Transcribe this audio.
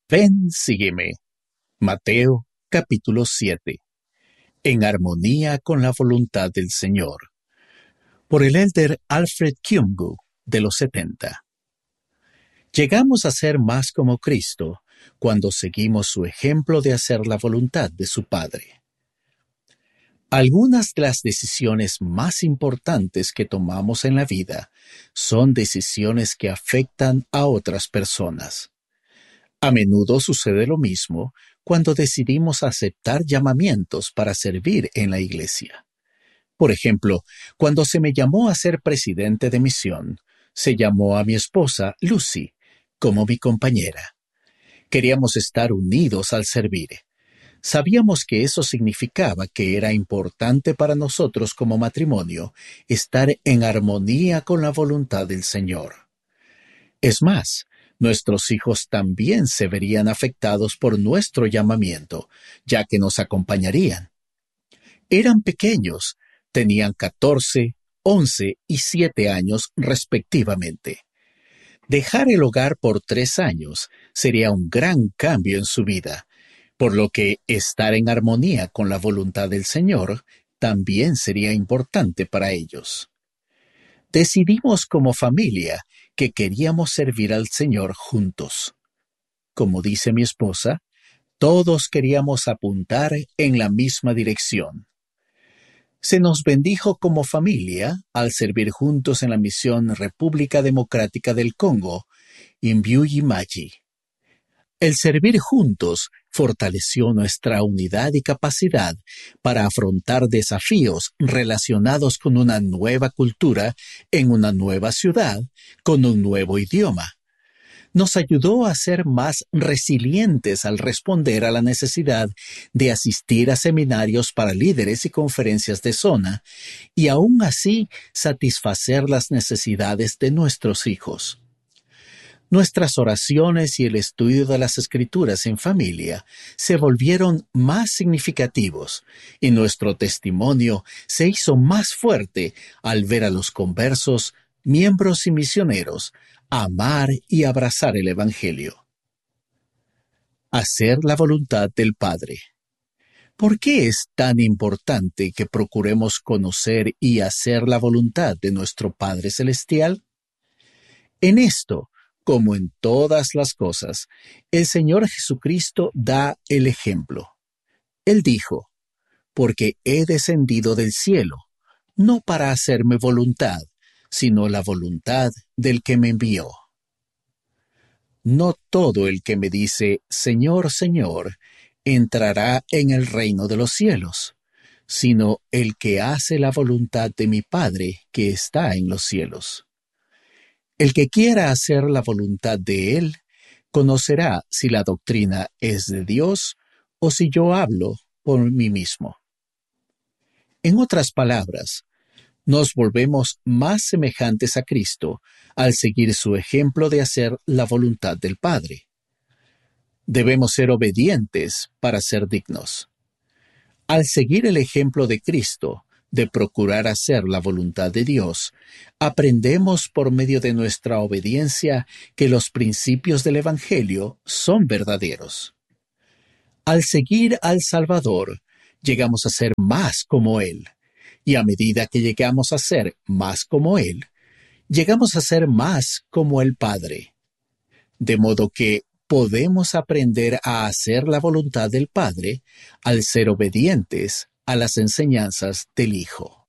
Ven, sígueme. Mateo capítulo 7. En armonía con la voluntad del Señor. Por el elder Alfred Kyungu, de los 70. Llegamos a ser más como Cristo cuando seguimos su ejemplo de hacer la voluntad de su Padre. Algunas de las decisiones más importantes que tomamos en la vida son decisiones que afectan a otras personas. A menudo sucede lo mismo cuando decidimos aceptar llamamientos para servir en la iglesia. Por ejemplo, cuando se me llamó a ser presidente de misión, se llamó a mi esposa Lucy como mi compañera. Queríamos estar unidos al servir. Sabíamos que eso significaba que era importante para nosotros como matrimonio estar en armonía con la voluntad del Señor. Es más, nuestros hijos también se verían afectados por nuestro llamamiento, ya que nos acompañarían. Eran pequeños, tenían 14, 11 y 7 años respectivamente. Dejar el hogar por 3 años sería un gran cambio en su vida, por lo que estar en armonía con la voluntad del Señor también sería importante para ellos. Decidimos como familia que queríamos servir al Señor juntos. Como dice mi esposa, todos queríamos apuntar en la misma dirección. Se nos bendijo como familia al servir juntos en la misión República Democrática del Congo, Imbyuyi-Mayi. El servir juntos fortaleció nuestra unidad y capacidad para afrontar desafíos relacionados con una nueva cultura en una nueva ciudad, con un nuevo idioma. Nos ayudó a ser más resilientes al responder a la necesidad de asistir a seminarios para líderes y conferencias de zona, y aún así satisfacer las necesidades de nuestros hijos. Nuestras oraciones y el estudio de las Escrituras en familia se volvieron más significativos y nuestro testimonio se hizo más fuerte al ver a los conversos, miembros y misioneros, amar y abrazar el Evangelio. Hacer la voluntad del Padre. ¿Por qué es tan importante que procuremos conocer y hacer la voluntad de nuestro Padre Celestial? En esto, como en todas las cosas, el Señor Jesucristo da el ejemplo. Él dijo, porque he descendido del cielo, no para hacerme voluntad, sino la voluntad del que me envió. No todo el que me dice, Señor, Señor, entrará en el reino de los cielos, sino el que hace la voluntad de mi Padre que está en los cielos. El que quiera hacer la voluntad de Él, conocerá si la doctrina es de Dios o si yo hablo por mí mismo. En otras palabras, nos volvemos más semejantes a Cristo al seguir su ejemplo de hacer la voluntad del Padre. Debemos ser obedientes para ser dignos. Al seguir el ejemplo de Cristo, de procurar hacer la voluntad de Dios, aprendemos por medio de nuestra obediencia que los principios del Evangelio son verdaderos. Al seguir al Salvador, llegamos a ser más como Él, y a medida que llegamos a ser más como Él, llegamos a ser más como el Padre. De modo que podemos aprender a hacer la voluntad del Padre al ser obedientes a las enseñanzas del Hijo.